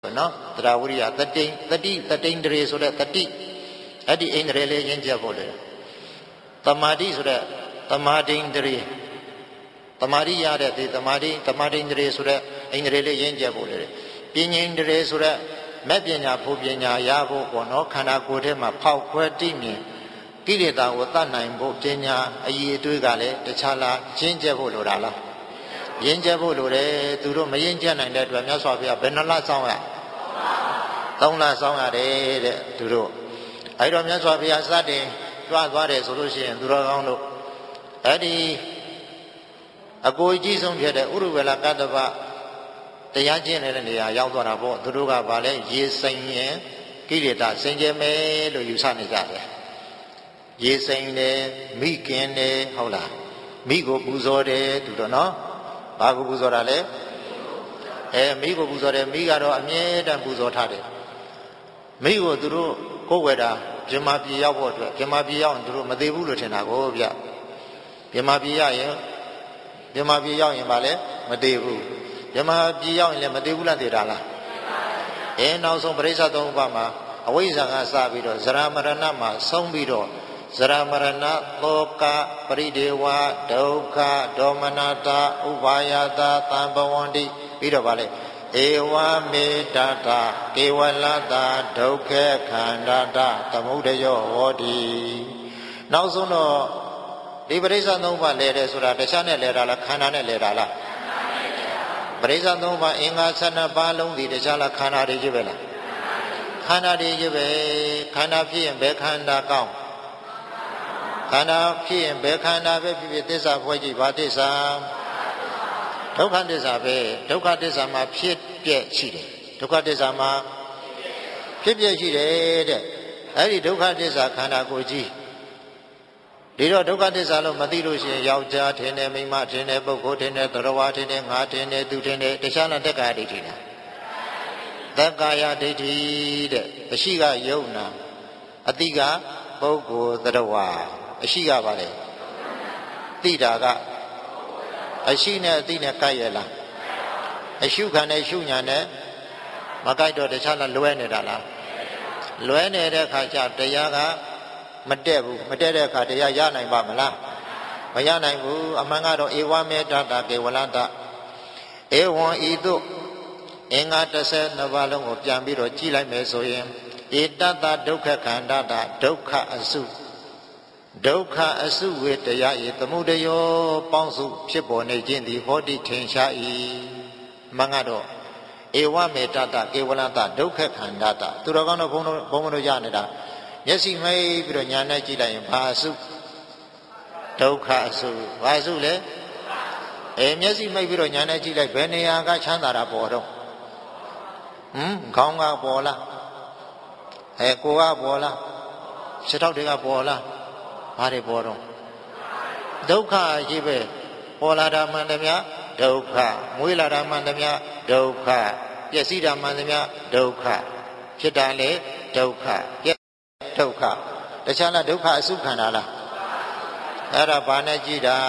နော်တရားဝိရိယတတိတတိန္ဒြေဆိုတဲ့တတိအဲ့ဒီအိန္ဒြေလေးရင့်ကျက်ဖို့လေသမာဓိဆိုတဲ့သမာဓိန္ဒြေသမာဓိရတဲ့ဒီသမာဓိန္ဒြေဆိုတဲ့အိန္ဒြေလေးရင့်ကျက်ဖို့လေပညာန္ဒြေဆိုတဲ့မဲ့ပညာဖို့ပညာရဖို့ပေါ့နော်ခန္ဓာကိုယ်ထဲမှာဖောက်ခွဲတိမြင်ကိလေသာကိုတတ်နိုင်ဖို့ပညာအည်အသွေးကလည်းတခြားလားရင့်ကျက်ဖို့လိုတာလားရင့်ကျက်ဖို့လိုတယ်သူတို့မရင့်ကျက်နိုင်တဲ့အတွက်မြတ်စွာဘုရားဘယ်နှလစောင်းရ3 လစောင်းရတယ်တဲ့သူတို့အဲ့တော့မြတ်စွာဘုရားစတင်ကြွသွားတယ်ဆိုလို့ရှိရင်သူတော်ကောင်းတို့အဲ့ဒီအကိုကြီးဆုံးဖြစ်တဲ့ဥရဝေလကတ္တဗတရားကျင့်တဲ့နေရာရောက်သွားတာပေါ့သူတို့ကဗာလဲရေစိမ်ရင်ကိလေသာစင်ကြယ်မယ်လို့ယူဆနေကြတယ်ရေစိမ်တယ်မိခင်တယ်ဟုတ်လားမိကိုပူဇော်တယ်သူတို့နော်ဘာကိုပူဇော်တာလဲမိကိုပူဇော်တယ်မိကတော့အမြဲတမ်းပူဇော်ထားတယ်မိကိုသူတို့ကိုယ်ဝယ်တာပြမပြေရောက်ဖို့အတွက်ပြမပြေရောက်ရင်သူတို့မသေးဘူးလို့ထင်တာကိုဗျပြမပြေရောက်ရင်ဗာလဲမသေးဘူးပြမပြေရောက်ရင်လည်းမသေးဘူးလားသေးတာလားနောက်ဆုံးပရိစ္ဆသုံးပါးမှာအဝိဇ္ဇာကစပြီးတော့ဇရာမရဏမှာဆုံးပြီးတော့ဇရာမရဏသောကပရိဒေဝဒုက္ခဒေါမနတာဥပါယတာသံဘဝန္တိပြီးတော့ဗာလဲဧဝမေတ္တာကေဝလတာဒုက္ခခန္ဓာတာသမုဒယောဟောတိနောက်ဆုံးတော့ဒီပရိစ္ဆသုံးပါးလဲတယ်ဆိုတာတခြားနဲ့လဲတာလားခန္ဓာနဲ့လဲတာလားပရိစ္ဆသုံးပါးအင်္ဂါ12ပါးလုံးဒီတခြားလားခန္ဓာတွေကြီးပဲလားခန္ဓာတွေကြီးပဲခန္ဓာဖြစ်ရင်ဘယ်ခန္ဓာကောင်းခန္ဓာဖြစ်ရင်ဘယ်ခန္ဓာပဲဖြစ်ဖြစ်သစ္စာဖွဲ့ကြည့်ဘာသစ္စာဒုက္ခသစ္စာပဲဒုက္ခသစ္စာမှာဖြစ်ပြက်ရှိတယ်ဒုက္ခသစ္စာမှာဖြစ်ပြက်ရှိတယ်တဲ့အဲ့ဒီဒုက္ခသစ္စာခန္ဓာကိုယ်ကြီးဒီတော့ဒုက္ခသစ္စာလို့မသိလို့ရှိရင်ယောက်ျားထင်တယ်မိန်းမထင်တယ်ပုဂ္ဂိုလ်ထင်တယ်သရဝါထင်တယ်ငါထင်တယ်သူထင်တယ်တခြားလားတက်ကာယဒိဋ္ဌိလားတက်ကာယဒိဋ္ဌိတဲ့အရှိကယုံနာအတိကပုဂ္ဂိုလ်သရဝါအရှိကပါလေသိတာကအရှိနဲ့အသိနဲ့ကိုက်ရလားအရှုခံနဲ့ရှုညာနဲ့မကိုက်တော့တခြားလားလွဲနေတာလားလွဲနေတဲ့အခါကျတရားကမတက်ဘူးမတက်တဲ့အခါတရားရနိုင်ပါမလားမရနိုင်ဘူးအမှန်ကတော့ဧဝမေတ္တာကေဝလတဧဝံဤသို့အင်္ဂါ12ပါးလုံးကိုပြန်ပြီးတော့ကြည့်လိုက်မယ်ဆိုရင်ဧတတဒုက္ခခန္ဓာတာဒုက္ခအစုဒုက္ခအစုဝေတရားဤသမုဒယောပေါင်းစုဖြစ်ပေါ်နေခြင်းသည်ဟောတိထင်ရှား၏မှန်ကတော့ဧဝမေတ္တာကေဝလတဒုက္ခခန္ဓာတာသူတော်ကောင်းတို့ဘုန်းတို့ရနေတာမျက်စိမိတ်ပြီးတော့ညာနဲ့ကြည့်လိုက်ရင်ဘာအစုဒုက္ခအစုဘာအစုလဲမျက်စိမိတ်ပြီးတော့ညာနဲ့ကြည့်လိုက်ဘယ်နေရာကချမ်းသာတာပေါ်တော့ခေါင်းကပေါ်လားကိုယ်ကပေါ်လားခြေထောက်တွေကပေါ်လားဘာတွေပေါ်တော့ဒုက္ခကြီးပဲပေါ်လာတာမှန်တယ်များဒုက္ခမွေးလာတာမှန်တယ်များဒုက္ခပျက်စီးတာမှန်တယ်များဒုက္ခဖြစ်တာလေဒုက္ခဒုက္ခတခြားလားဒုက္ခအစုခန္ဓာလားအဲ့ဒါဘာနဲ့ကြည့်တာ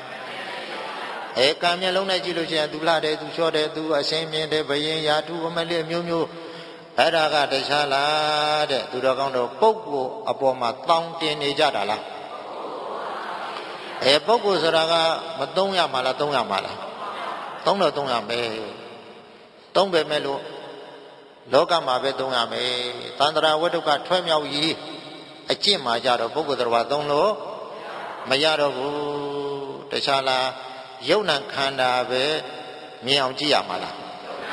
ကံမျက်လုံးနဲ့ကြည့်လို့ရှိရင်သူလှတယ်သူလျှော့တယ်သူအရှင်းမြင်တယ်ဘယင်ရာထုအမလေးမျိုးမျိုးအဲ့ဒါကတခြားလားတဲ့သူတော်ကောင်းတို့ပုဂ္ဂိုလ်အပေါ်မှာတောင်းတင်နေကြတာလားပုဂ္ဂိုလ်ဆိုတာကမသုံးရမှာလားသုံးရမှာလားသုံးတော့သုံးရမယ်သုံးပေမဲ့လို့လောကမှာပဲသုံးရမယ်သန္တရာဝတ္ထုကထွဲမြောက်ရေးအကျင့်မှာကြတော့ပုဂ္ဂိုလ်တော်သုံးလို့မရတော့ဘူးတခြားလားယုံနာခန္ဓာပဲမြင်အောင်ကြည့်ရမှာလား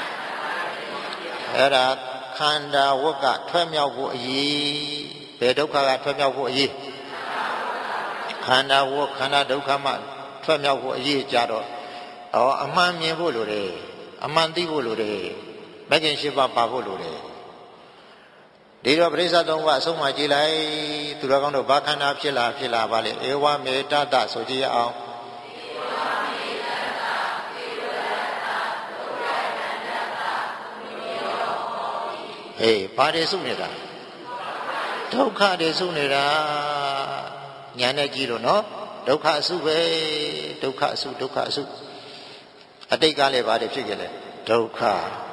အဲ့ဒါခန္ဓာဝတ်ကထွဲမြောက်ဖို့အရေးဘယ်ဒုက္ခကထွဲမြောက်ဖို့အရေးခန္ဓာဝတ်ခန္ဓာဒုက္ခမှထွဲမြောက်ဖို့အရေးကြတော့အမှန်မြင်ဖို့လိုတယ်အမှန်သိဖို့လိုတယ်မဂ္ဂင်၈ပါးပါဖို့လိုတယ်ဒီတော့ပရိစ္ဆသုံးပါးအဆုံးမကြည့်လိုက်သူတော်ကောင်းတို့ဘာခန္ဓာဖြစ်လာပါလေဧဝမေတ္တာဆိုကြည့်ရအောင်ဘာတွေစုနေတာဒုက္ခတွေစုနေတာညာနဲ့ကြည့်လို့နော်ဒုက္ခအစုပဲဒုက္ခအစုအတိတ်ကလည်းဘာတွေဖြစ်ကြလဲဒုက္ခ